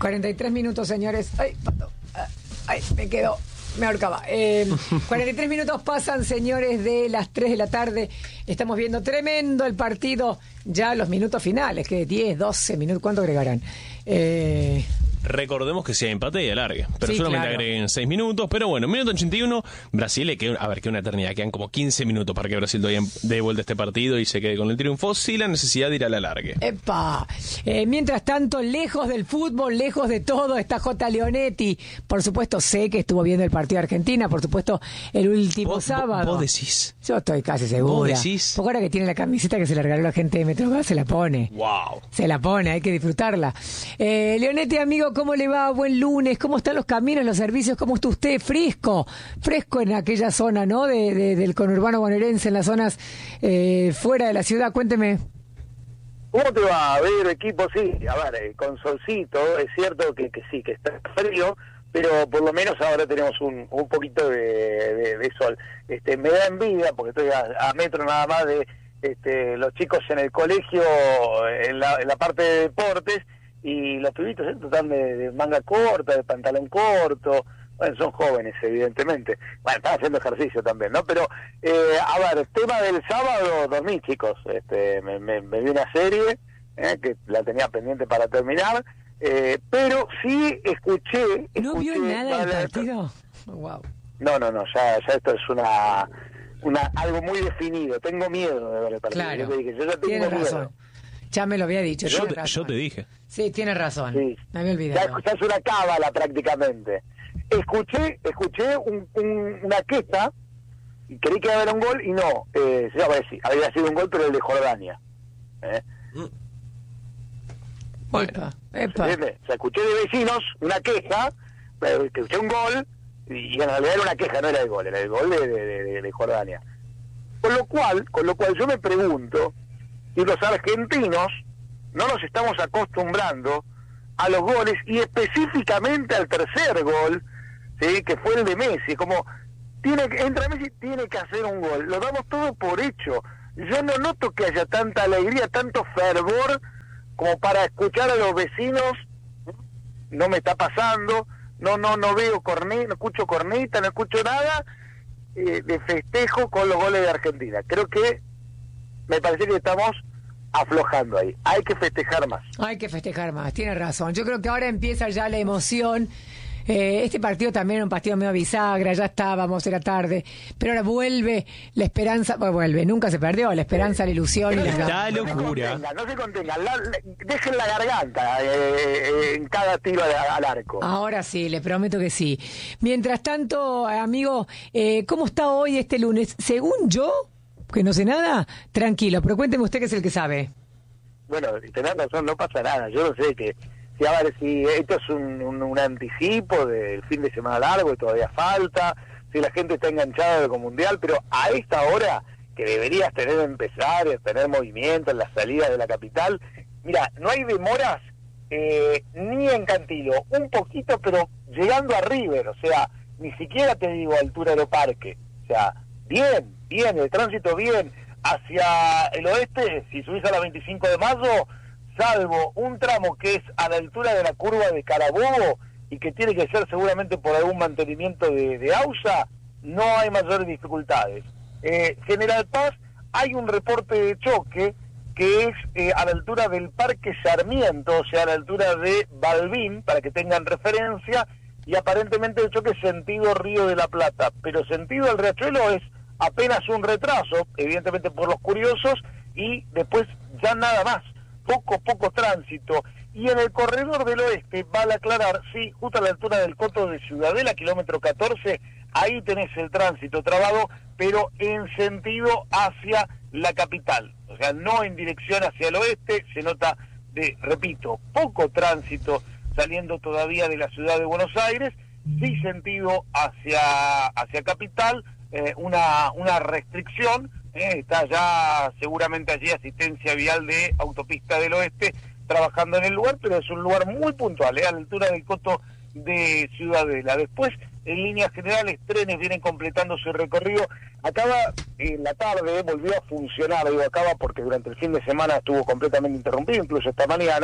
43 minutos, señores. Ay, pato. Ay, me ahorcaba. 43 minutos pasan, señores, de las 3 de la tarde. Estamos viendo tremendo el partido. Ya los minutos finales, que 10, 12 minutos, ¿cuánto agregarán? Recordemos que si hay empate y alargue, pero Sí, solamente claro. agreguen 6 minutos. Pero bueno, minuto 81, Brasil, que una eternidad, quedan como 15 minutos para que Brasil dé vuelta este partido y se quede con el triunfo, sin la necesidad de ir al alargue. ¡Epa! Mientras tanto, lejos del fútbol, lejos de todo, está J. Leonetti. Por supuesto, sé que estuvo viendo el partido de Argentina, por supuesto, el último sábado. ¿Vos decís? Yo estoy casi segura. ¿Vos decís? Porque ahora que tiene la camiseta que se le regaló la gente de Metrogas, se la pone. ¡Wow! Se la pone, hay que disfrutarla. Leonetti, amigo, ¿cómo le va? Buen lunes. ¿Cómo están los caminos, los servicios? ¿Cómo está usted? Fresco en aquella zona, ¿no? Del conurbano bonaerense, en las zonas fuera de la ciudad. Cuénteme. ¿Cómo te va? A ver, equipo, sí, a ver, con solcito, es cierto que sí, que está frío, pero por lo menos ahora tenemos un poquito de sol. Me da envidia, porque estoy a metro nada más de los chicos en el colegio, en la parte de deportes, y los pibitos están de manga corta, de pantalón corto. Bueno, son jóvenes, evidentemente. Bueno, están haciendo ejercicio también, ¿no? Pero, a ver, tema del sábado, dormí, chicos. Me vi una serie, que la tenía pendiente para terminar, pero sí escuché... ¿No vio nada del partido? Wow. No, ya esto es algo muy definido. Tengo miedo de ver el partido. Claro, Yo te dije, yo ya tengo tiene miedo. razón. Ya me lo había dicho. Yo te dije. Sí, tiene razón. Sí. Me había olvidado. Ya es una cábala prácticamente. Escuché una queja y creí que iba a haber un gol y no. Sí, había sido un gol, pero el de Jordania. Bueno. Epa. ¿Entiendes? O sea, escuché de vecinos una queja, pero escuché un gol y en realidad era una queja, no era el gol, era el gol de Jordania. Con lo cual yo me pregunto si los argentinos no nos estamos acostumbrando a los goles y específicamente al tercer gol, ¿sí? Que fue el de Messi. Como entra Messi, tiene que hacer un gol, lo damos todo por hecho. Yo no noto que haya tanta alegría, tanto fervor como para escuchar a los vecinos. No me está pasando, no veo corneta, no escucho corneta, no escucho nada de festejo con los goles de Argentina. Creo que me parece que estamos aflojando ahí. Hay que festejar más. Hay que festejar más, tiene razón. Yo creo que ahora empieza ya la emoción. Este partido también era un partido medio bisagra, ya estábamos, era tarde, pero ahora vuelve la esperanza, vuelve, nunca se perdió, la esperanza, la ilusión y la Está locura. No se contengan, dejen la garganta en cada tiro al arco. Ahora sí, le prometo que sí. Mientras tanto, amigo, ¿cómo está hoy este lunes? Según yo, que no sé nada, tranquilo, pero cuénteme usted que es el que sabe. Bueno, tenés razón, no pasa nada. Yo no sé a ver si esto es un anticipo del fin de semana largo y todavía falta, si la gente está enganchada del Mundial, pero a esta hora que deberías empezar a tener movimiento en las salidas de la capital, mira, no hay demoras ni en Cantilo, un poquito, pero llegando a River, o sea, ni siquiera te digo altura de Aeroparque, o sea, bien, el tránsito bien, hacia el oeste, si subís a la 25 de mayo, salvo un tramo que es a la altura de la curva de Carabobo y que tiene que ser seguramente por algún mantenimiento de AUSA, no hay mayores dificultades. General Paz, hay un reporte de choque que es a la altura del Parque Sarmiento, o sea, a la altura de Balbín, para que tengan referencia, y aparentemente el choque es sentido Río de la Plata, pero sentido el Riachuelo es apenas un retraso, evidentemente por los curiosos, y después ya nada más. Poco tránsito. Y en el corredor del oeste, vale aclarar, sí, justo a la altura del Coto de Ciudadela, kilómetro 14, ahí tenés el tránsito trabado, pero en sentido hacia la capital. O sea, no en dirección hacia el oeste, se nota, repito, poco tránsito saliendo todavía de la ciudad de Buenos Aires, sí sentido hacia capital, una restricción. Está ya seguramente allí asistencia vial de Autopista del Oeste trabajando en el lugar, pero es un lugar muy puntual, a la altura del Coto de Ciudadela. Después, en líneas generales, trenes vienen completando su recorrido. Acaba en la tarde, volvió a funcionar, digo acaba porque durante el fin de semana estuvo completamente interrumpido, incluso esta mañana,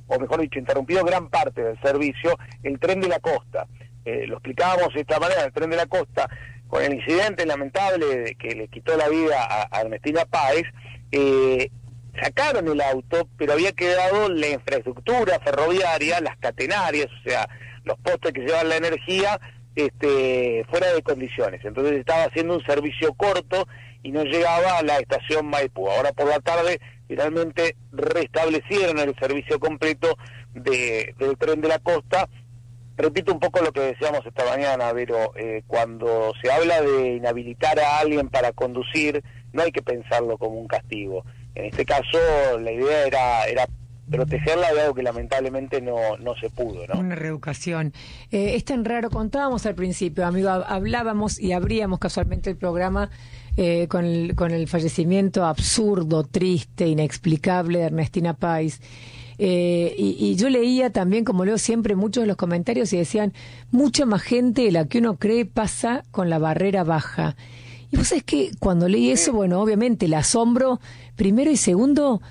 o mejor dicho, interrumpido gran parte del servicio, el tren de la costa. Lo explicábamos de esta manera, el tren de la costa, con el incidente lamentable de que le quitó la vida a Ernestina Páez, sacaron el auto, pero había quedado la infraestructura ferroviaria, las catenarias, o sea, los postes que llevan la energía, fuera de condiciones. Entonces estaba haciendo un servicio corto y no llegaba a la estación Maipú. Ahora por la tarde finalmente restablecieron el servicio completo del tren de la costa. Repito un poco lo que decíamos esta mañana, pero cuando se habla de inhabilitar a alguien para conducir, no hay que pensarlo como un castigo. En este caso la idea era protegerla de algo que lamentablemente no se pudo, ¿no? Una reeducación. Es tan raro, contábamos al principio, amigo, hablábamos y abríamos casualmente el programa con el fallecimiento absurdo, triste, inexplicable de Ernestina Páez. Y yo leía también, como leo siempre, muchos de los comentarios y decían, mucha más gente de la que uno cree pasa con la barrera baja. Y vos sabés que cuando leí eso, bueno, obviamente el asombro, primero y segundo,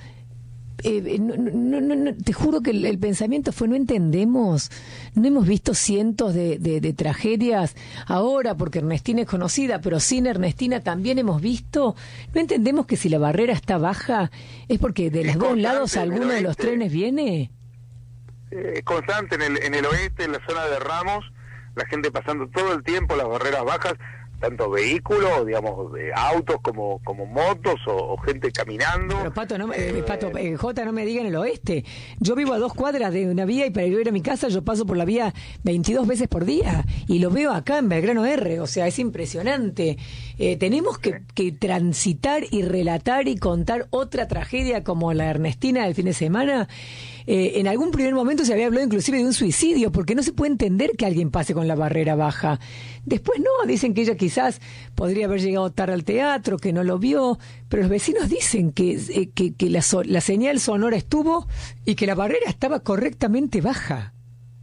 no, te juro que el pensamiento fue, no entendemos, no hemos visto cientos de tragedias ahora, porque Ernestina es conocida, pero sin Ernestina también hemos visto, no entendemos que si la barrera está baja, es porque de los dos lados alguno de los trenes viene. Es constante en el oeste, en la zona de Ramos, la gente pasando todo el tiempo las barreras bajas, tanto vehículos, digamos, autos como motos o gente caminando. Pero Pato, Jota, no me diga en el oeste. Yo vivo a 2 cuadras de una vía y para ir a mi casa yo paso por la vía 22 veces por día y lo veo acá en Belgrano R, o sea, es impresionante. Tenemos que transitar y relatar y contar otra tragedia como la Ernestina del fin de semana. En algún primer momento se había hablado inclusive de un suicidio, porque no se puede entender que alguien pase con la barrera baja. Después no, dicen que ella quizás podría haber llegado tarde al teatro, que no lo vio, pero los vecinos dicen que la señal sonora estuvo y que la barrera estaba correctamente baja.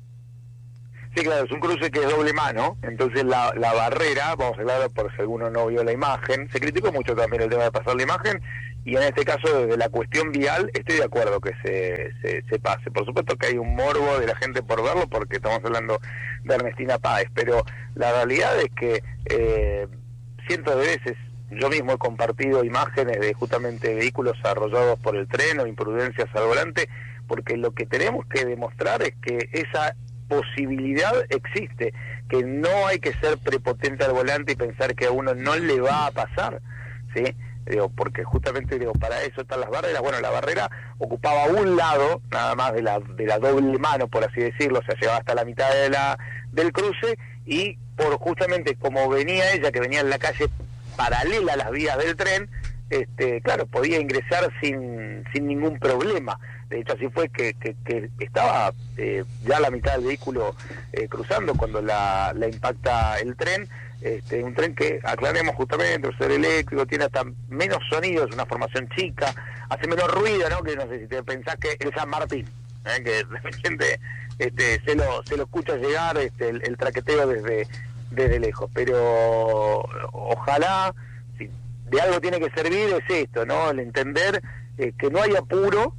Sí, claro, es un cruce que es doble mano, entonces la barrera, vamos a hablar por si alguno no vio la imagen, se criticó mucho también el tema de pasar la imagen, y en este caso desde la cuestión vial estoy de acuerdo que se pase. Por supuesto que hay un morbo de la gente por verlo, porque estamos hablando de Ernestina Páez, pero la realidad es que cientos de veces yo mismo he compartido imágenes de justamente vehículos arrollados por el tren o imprudencias al volante, porque lo que tenemos que demostrar es que esa posibilidad existe, que no hay que ser prepotente al volante y pensar que a uno no le va a pasar, ¿sí? Porque justamente para eso están las barreras. Bueno, la barrera ocupaba un lado nada más de la doble mano, por así decirlo, o sea, llegaba hasta la mitad del cruce, y por justamente como venía ella, que venía en la calle paralela a las vías del tren, claro, podía ingresar sin ningún problema. De hecho, así fue que estaba ya la mitad del vehículo cruzando cuando la impacta el tren. Un tren que, aclaremos justamente, el ser eléctrico, tiene hasta menos sonido, es una formación chica, hace menos ruido, ¿no? Que no sé si te pensás que el San Martín, que de repente se lo escucha llegar el traqueteo desde lejos. Pero ojalá, si de algo tiene que servir, es esto, ¿no? El entender que no hay apuro,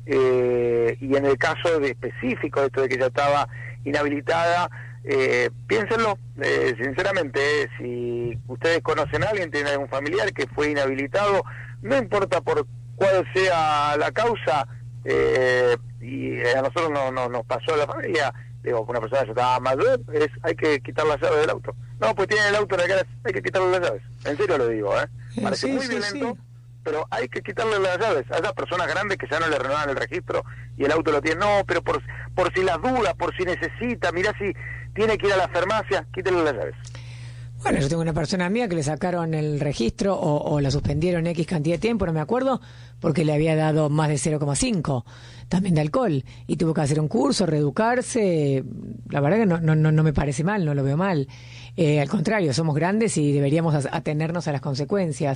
y en el caso específico de esto de que ya estaba inhabilitada, piénsenlo, sinceramente, si ustedes conocen a alguien, tienen algún familiar que fue inhabilitado, no importa por cuál sea la causa, y a nosotros nos pasó a la familia, una persona ya estaba mayor, hay que quitar las llaves del auto. No, pues tiene el auto en la cara, hay que quitarle las llaves. En serio lo digo, parece muy violento. Sí. Pero hay que quitarle las llaves a esas personas grandes que ya no le renuevan el registro y el auto lo tiene. No, pero por si las dudas, por si necesita, mirá si tiene que ir a la farmacia, quítale las llaves. Bueno, yo tengo una persona mía que le sacaron el registro o la suspendieron X cantidad de tiempo, no me acuerdo, porque le había dado más de 0,5 también de alcohol y tuvo que hacer un curso, reeducarse. La verdad que no me parece mal, no lo veo mal. Al contrario, somos grandes y deberíamos atenernos a las consecuencias.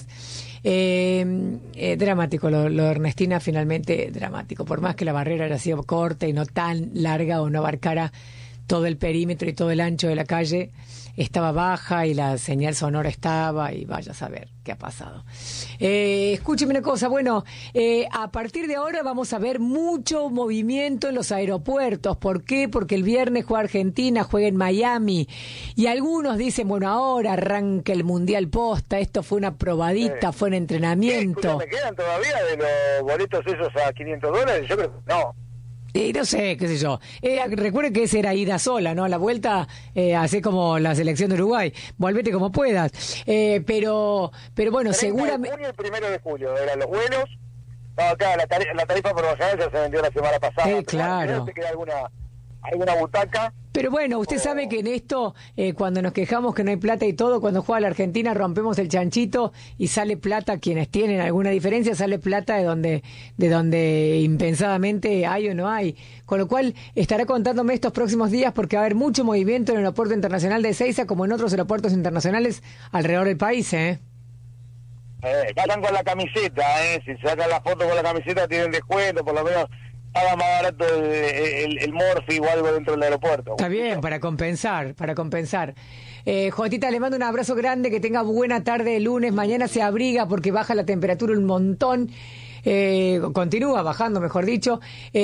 Dramático, lo de Ernestina, finalmente dramático. Por más que la barrera haya sido corta y no tan larga o no abarcara todo el perímetro y todo el ancho de la calle, estaba baja y la señal sonora estaba, y vaya a saber qué ha pasado. Escúcheme una cosa, bueno, a partir de ahora vamos a ver mucho movimiento en los aeropuertos. ¿Por qué? Porque el viernes juega Argentina, juega en Miami, y algunos dicen, bueno, ahora arranca el Mundial posta, esto fue una probadita, fue un entrenamiento. ¿Me quedan todavía de los boletos esos a $500? Yo creo que no. No sé, qué sé yo. Recuerden que esa era ida sola, ¿no? La vuelta, así como la selección de Uruguay. Volvete como puedas. Pero bueno, seguramente... El 1 de julio eran los vuelos. No, acá la tarifa promocional ya se vendió la semana pasada. Claro. ¿Te queda alguna butaca? Pero bueno, usted sabe que en esto, cuando nos quejamos que no hay plata y todo, cuando juega la Argentina rompemos el chanchito y sale plata, quienes tienen alguna diferencia, sale plata de donde impensadamente hay o no hay. Con lo cual, estará contándome estos próximos días porque va a haber mucho movimiento en el aeropuerto internacional de Ezeiza como en otros aeropuertos internacionales alrededor del país, Ya están con la camiseta, si sacan la foto con la camiseta tienen descuento, por lo menos haga más barato el Morphy o algo dentro del aeropuerto. Está bien, para compensar. Jotita, le mando un abrazo grande, que tenga buena tarde de lunes, mañana se abriga porque baja la temperatura un montón, continúa bajando, mejor dicho.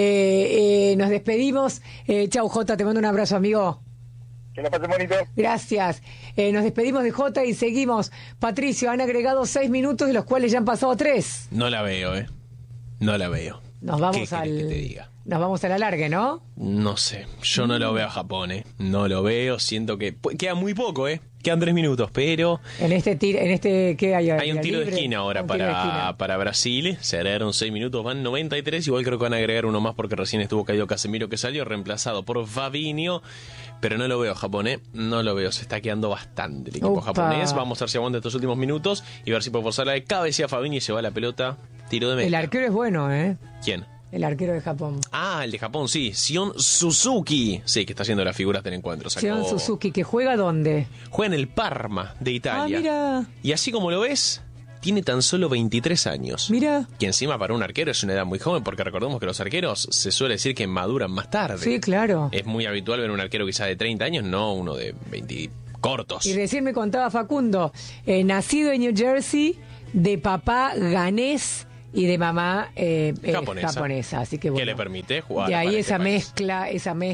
Nos despedimos, chau Jota, te mando un abrazo, amigo. Que la pasen bonito. Gracias. Nos despedimos de Jota y seguimos. Patricio, han agregado 6 minutos, de los cuales ya han pasado 3. No la veo, no la veo. Nos vamos ¿Qué querés que te diga? Nos vamos a la larga, ¿no? No sé, yo no lo veo a Japón, no lo veo, siento que queda muy poco, quedan 3 minutos, pero en este ¿qué hay? Hay un tiro de esquina ahora para Brasil, se agregaron 6 minutos, van 93, igual creo que van a agregar uno más porque recién estuvo caído Casemiro, que salió reemplazado por Fabinho, pero no lo veo a Japón, no lo veo, se está quedando bastante el equipo japonés. Vamos a ver si aguanta estos últimos minutos y ver si puede forzar la de cabeza a Fabinho y se va la pelota, tiro de media. El arquero es bueno, ¿Quién? El arquero de Japón. El de Japón, sí. Sion Suzuki. Sí, que está haciendo las figuras del encuentro. Sion Suzuki, ¿que juega dónde? Juega en el Parma de Italia. Mira. Y así como lo ves, tiene tan solo 23 años. Mira. Que encima para un arquero es una edad muy joven, porque recordemos que los arqueros se suele decir que maduran más tarde. Sí, claro. Es muy habitual ver un arquero quizá de 30 años, no uno de 20 cortos. Y recién me contaba Facundo, nacido en New Jersey, de papá ganés y de mamá japonesa, así que bueno. ¿Qué le permite jugar? De ahí esa mezcla,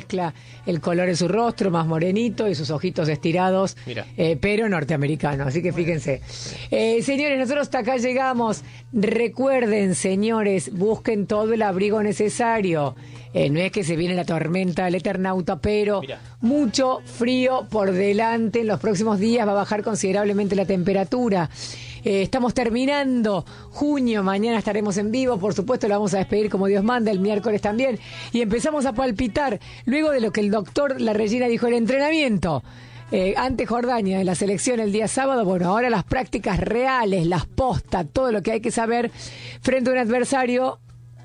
el color de su rostro más morenito y sus ojitos estirados, pero norteamericano, así que fíjense. Señores, nosotros hasta acá llegamos. Recuerden, señores, busquen todo el abrigo necesario. No es que se viene la tormenta del Eternauta, pero mucho frío por delante. En los próximos días va a bajar considerablemente la temperatura. Estamos terminando junio, mañana estaremos en vivo, por supuesto la vamos a despedir como Dios manda, el miércoles también, y empezamos a palpitar, luego de lo que el doctor La Regina dijo, el entrenamiento ante Jordania de la selección el día sábado. Bueno, ahora las prácticas reales, las postas, todo lo que hay que saber frente a un adversario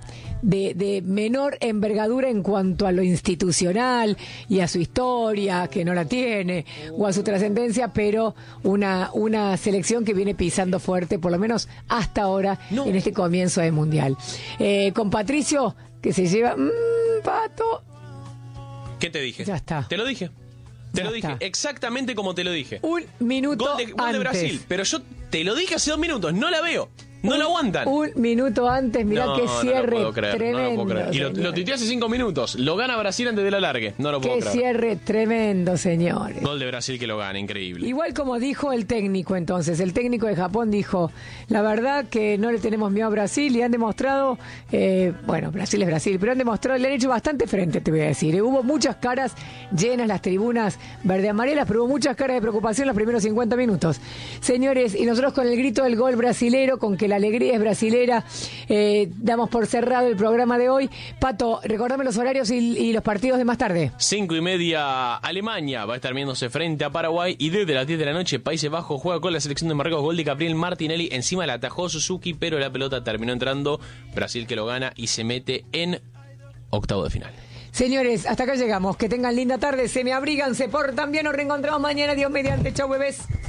de menor envergadura en cuanto a lo institucional y a su historia, que no la tiene, o a su trascendencia, pero una selección que viene pisando fuerte, por lo menos hasta ahora, en este comienzo de Mundial. Con Patricio, que se lleva... Pato. ¿Qué te dije? Ya está. Te lo dije. Te lo dije, exactamente como te lo dije. Un minuto gol de Brasil, pero yo te lo dije hace 2 minutos, no la veo. No lo aguantan. Un minuto antes, mirá qué cierre tremendo. No lo puedo creer. Y lo tuiteé hace 5 minutos. Lo gana Brasil antes de la largue. No lo puedo creer. Qué cierre tremendo, señores. Gol de Brasil que lo gana, increíble. Igual como dijo el técnico entonces, el técnico de Japón dijo, la verdad que no le tenemos miedo a Brasil y han demostrado, Brasil es Brasil, pero han demostrado, le han hecho bastante frente, te voy a decir. Hubo muchas caras llenas las tribunas verde-amarelas, pero hubo muchas caras de preocupación los primeros 50 minutos. Señores, y nosotros con el grito del gol brasilero, con que la alegría es brasilera, damos por cerrado el programa de hoy. Pato, recordame los horarios y los partidos de más tarde. 5:30 Alemania va a estar viéndose frente a Paraguay, y desde las 10 de la noche Países Bajos juega con la selección de Marruecos. Gol de Gabriel Martinelli, encima la atajó Suzuki, pero la pelota terminó entrando. Brasil que lo gana y se mete en octavo de final. Señores, hasta acá llegamos. Que tengan linda tarde, se me abrigan, se portan bien, nos reencontramos mañana, Dios mediante. Chau, bebés.